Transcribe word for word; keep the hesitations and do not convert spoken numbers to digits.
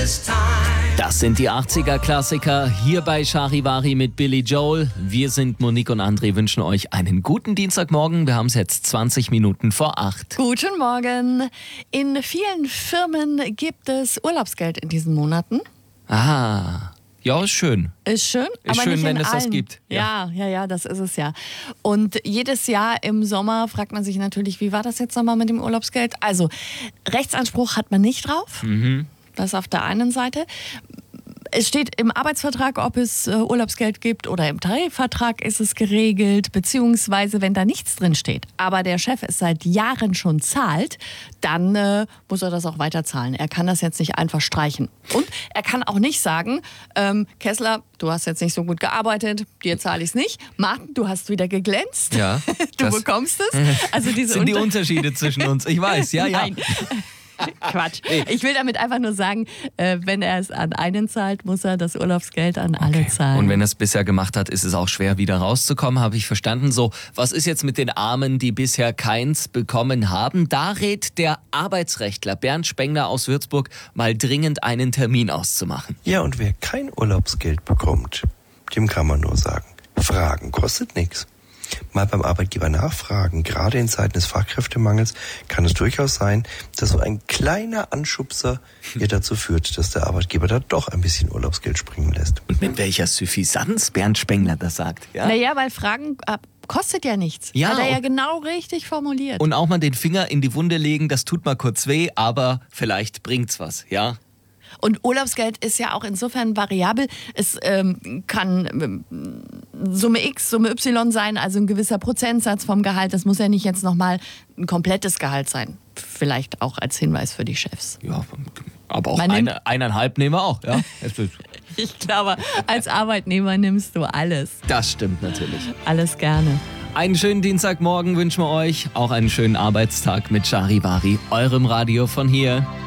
Das sind die achtziger-Klassiker hier bei Charivari mit Billy Joel. Wir sind Monique und André, wünschen euch einen guten Dienstagmorgen. Wir haben es jetzt zwanzig Minuten vor acht. Guten Morgen. In vielen Firmen gibt es Urlaubsgeld in diesen Monaten. Ah, ja, ist schön. Ist schön, Ist aber schön, nicht wenn in es allen. das gibt. Ja. ja, ja, ja, das ist es ja. Und jedes Jahr im Sommer fragt man sich natürlich, wie war das jetzt nochmal mit dem Urlaubsgeld? Also, Rechtsanspruch hat man nicht drauf. Mhm. Das auf der einen Seite. Es steht im Arbeitsvertrag, ob es äh, Urlaubsgeld gibt, oder im Tarifvertrag ist es geregelt, beziehungsweise wenn da nichts drin steht, aber der Chef es seit Jahren schon zahlt, dann äh, muss er das auch weiter zahlen. Er kann das jetzt nicht einfach streichen. Und er kann auch nicht sagen, ähm, Kessler, du hast jetzt nicht so gut gearbeitet, dir zahle ich es nicht. Martin, du hast wieder geglänzt, Ja, du das bekommst es. Also diese sind die Unter- Unterschiede zwischen uns. Ich weiß, ja, ja. Nein. Quatsch. Ich will damit einfach nur sagen, äh, wenn er es an einen zahlt, muss er das Urlaubsgeld an alle Okay. zahlen. Und wenn er es bisher gemacht hat, ist es auch schwer, wieder rauszukommen, habe ich verstanden. So, was ist jetzt mit den Armen, die bisher keins bekommen haben? Da rät der Arbeitsrechtler Bernd Spengler aus Würzburg, mal dringend einen Termin auszumachen. Ja, und wer kein Urlaubsgeld bekommt, dem kann man nur sagen, Fragen kostet nichts. Mal beim Arbeitgeber nachfragen. Gerade in Zeiten des Fachkräftemangels kann es durchaus sein, dass so ein kleiner Anschubser hier dazu führt, dass der Arbeitgeber da doch ein bisschen Urlaubsgeld springen lässt. Und mit welcher Suffisanz Bernd Spengler das sagt. Ja? Naja, weil Fragen äh, kostet ja nichts. Ja, Hat er ja und- genau richtig formuliert. Und auch mal den Finger in die Wunde legen, das tut mal kurz weh, aber vielleicht bringt's was, ja? Und Urlaubsgeld ist ja auch insofern variabel. Es ähm, kann ähm, Summe X, Summe Y sein, also ein gewisser Prozentsatz vom Gehalt. Das muss ja nicht jetzt nochmal ein komplettes Gehalt sein. Vielleicht auch als Hinweis für die Chefs. Ja, aber auch Man nimmt- eine, eineinhalb nehmen wir auch, ja? Es ist- Ich glaube, als Arbeitnehmer nimmst du alles. Das stimmt natürlich. Alles gerne. Einen schönen Dienstagmorgen wünschen wir euch, auch einen schönen Arbeitstag mit Charivari, eurem Radio von hier.